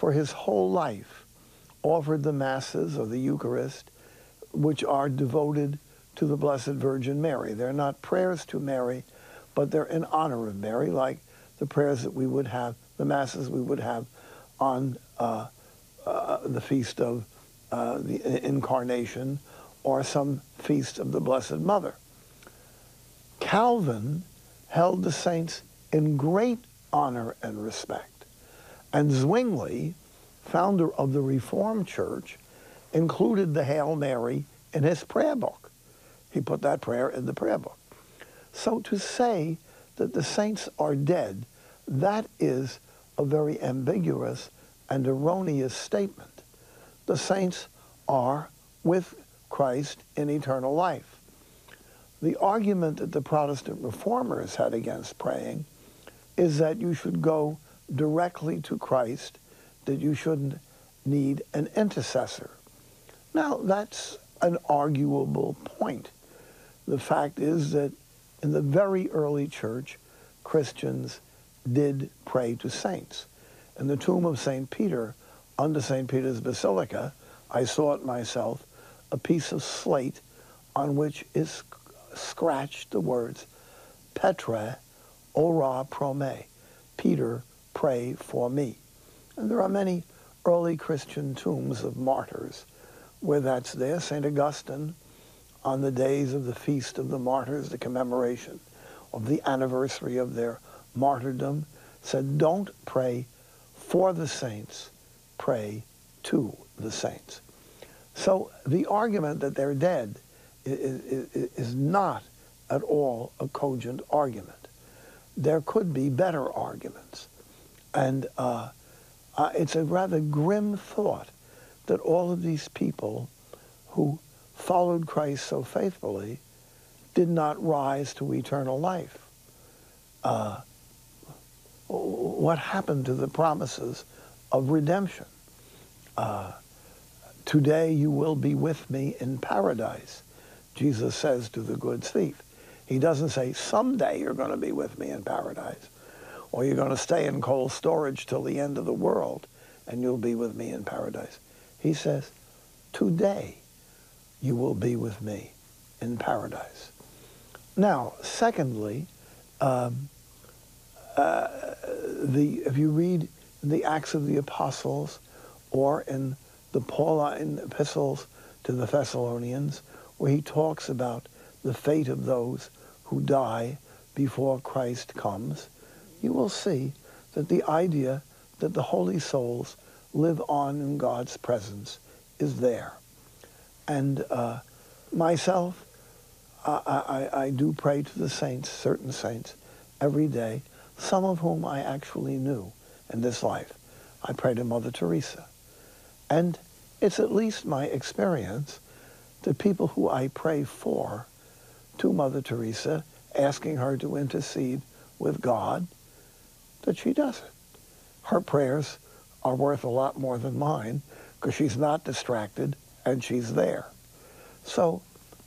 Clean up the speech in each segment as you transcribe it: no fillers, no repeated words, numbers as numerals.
for his whole life, offered the Masses of the Eucharist, which are devoted to the Blessed Virgin Mary. They're not prayers to Mary, but they're in honor of Mary, like the prayers that we would have, the Masses we would have on the feast of the Incarnation or some feast of the Blessed Mother. Calvin held the saints in great honor and respect. And Zwingli, founder of the Reformed Church, included the Hail Mary in his prayer book. He put that prayer in the prayer book. So to say that the saints are dead, that is a very ambiguous and erroneous statement. The saints are with Christ in eternal life. The argument that the Protestant reformers had against praying is that you should go directly to Christ, that you shouldn't need an intercessor. Now, that's an arguable point. The fact is that in the very early church, Christians did pray to saints. In the tomb of St. Peter, under St. Peter's Basilica, I saw it myself, a piece of slate on which is scratched the words, Petre, ora pro me, Peter, pray for me. And there are many early Christian tombs of martyrs where that's there. St. Augustine, on the days of the Feast of the Martyrs, the commemoration of the anniversary of their martyrdom, said, don't pray for the saints, pray to the saints. So the argument that they're dead is not at all a cogent argument. There could be better arguments. And it's a rather grim thought that all of these people who followed Christ so faithfully did not rise to eternal life. What happened to the promises of redemption? Today you will be with me in paradise, Jesus says to the good thief. He doesn't say, someday you're going to be with me in paradise, or you're going to stay in cold storage till the end of the world and you'll be with me in paradise. He says, today you will be with me in paradise. Now, secondly, if you read the Acts of the Apostles or in the Pauline epistles to the Thessalonians, where he talks about the fate of those who die before Christ comes, you will see that the idea that the holy souls live on in God's presence is there. And myself, I do pray to the saints, certain saints, every day, some of whom I actually knew in this life. I pray to Mother Teresa. And it's at least my experience that people who I pray for to Mother Teresa, asking her to intercede with God, that she does it. Her prayers are worth a lot more than mine because she's not distracted and she's there. So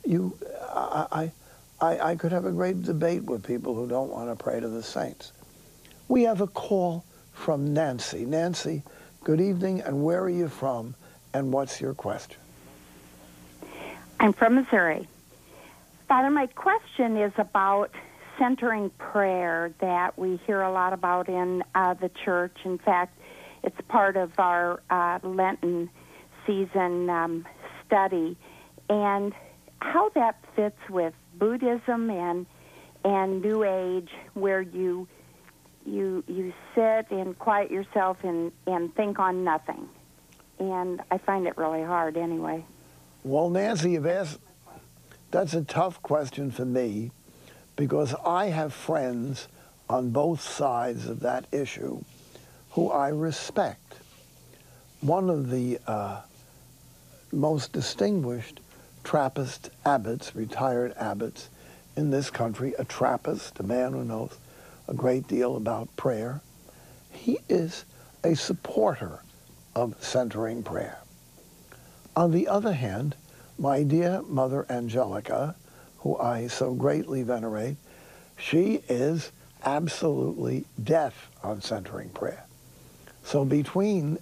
I could have a great debate with people who don't want to pray to the saints. We have a call from Nancy. Nancy, good evening, and where are you from, and what's your question? I'm from Missouri. Father, my question is about centering prayer that we hear a lot about in the church. In fact, it's part of our Lenten season study, and how that fits with Buddhism and New Age, where you sit and quiet yourself and think on nothing. And I find it really hard anyway. Well, Nancy, you've asked, that's a tough question for me, because I have friends on both sides of that issue who I respect. One of the most distinguished Trappist abbots, retired abbots in this country, a Trappist, a man who knows a great deal about prayer, he is a supporter of centering prayer. On the other hand, my dear Mother Angelica, who I so greatly venerate, she is absolutely deaf on centering prayer. So between